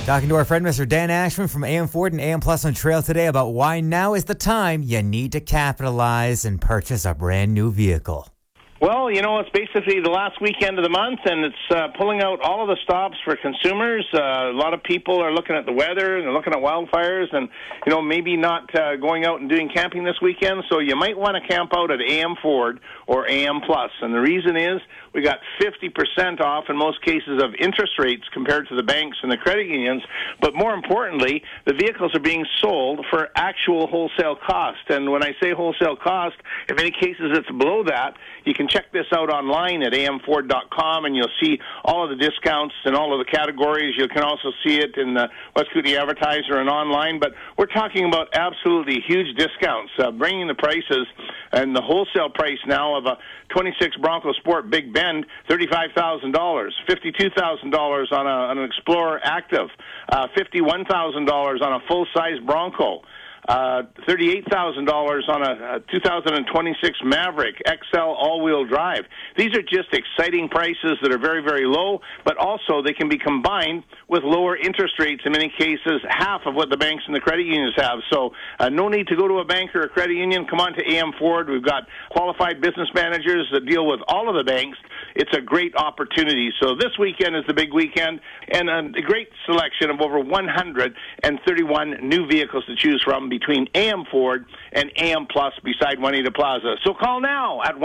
Talking to our friend Mr. Dan Ashman from AM Ford and AM Plus on Trail today about why now is the time you need to capitalize and purchase a brand new vehicle. Well, it's basically the last weekend of the month, and it's pulling out all of the stops for consumers. A lot of people are looking at the weather, and they're looking at wildfires, and, maybe not going out and doing camping this weekend. So you might want to camp out at AM Ford or AM Plus. And the reason is we got 50% off in most cases of interest rates compared to the banks and the credit unions. But more importantly, the vehicles are being sold for actual wholesale cost. And when I say wholesale cost, in many cases it's below that. You can check this out online at amford.com, and you'll see all of the discounts and all of the categories. You can also see it in the West Kootenay Advertiser and online. But we're talking about absolutely huge discounts, bringing the prices and the wholesale price now of a 26 Bronco Sport Big Bend, $35,000, $52,000 on an Explorer Active, $51,000 on a full-size Bronco. $38,000 on a 2026 Maverick XL all-wheel drive. These are just exciting prices that are very, very low, but also they can be combined with lower interest rates, in many cases half of what the banks and the credit unions have. So no need to go to a bank or a credit union. Come on to AM Ford. We've got qualified business managers that deal with all of the banks. It's a great opportunity. So this weekend is the big weekend, and a great selection of over 131 new vehicles to choose from between AM Ford and AM Plus beside Juanita Plaza. So call now at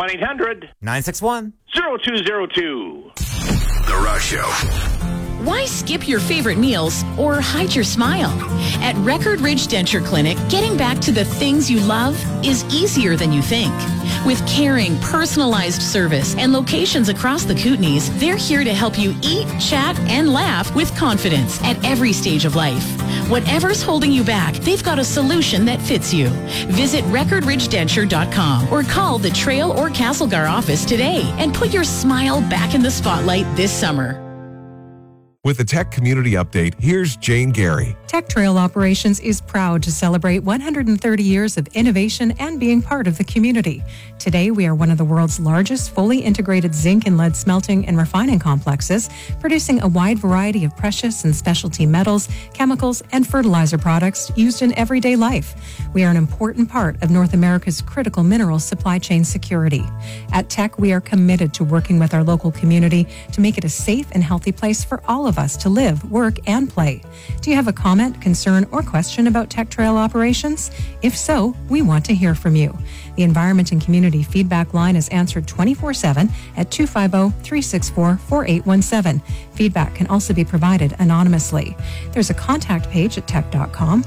1-800-961-0202. The Rush Show. Why skip your favorite meals or hide your smile? At Record Ridge Denture Clinic, getting back to the things you love is easier than you think. With caring, personalized service and locations across the Kootenays, they're here to help you eat, chat, and laugh with confidence at every stage of life. Whatever's holding you back, they've got a solution that fits you. Visit recordridgedenture.com or call the Trail or Castlegar office today and put your smile back in the spotlight this summer. With the Tech Community Update, here's Jane Gary. Tech Trail Operations is proud to celebrate 130 years of innovation and being part of the community. Today, we are one of the world's largest fully integrated zinc and lead smelting and refining complexes, producing a wide variety of precious and specialty metals, chemicals, and fertilizer products used in everyday life. We are an important part of North America's critical mineral supply chain security. At Tech, we are committed to working with our local community to make it a safe and healthy place for all of us to live, work, and play. Do you have a comment, concern, or question about Tech Trail operations? If so, we want to hear from you. The Environment and Community Feedback Line is answered 24/7 at 250-364-4817. Feedback can also be provided anonymously. There's a contact page at tech.com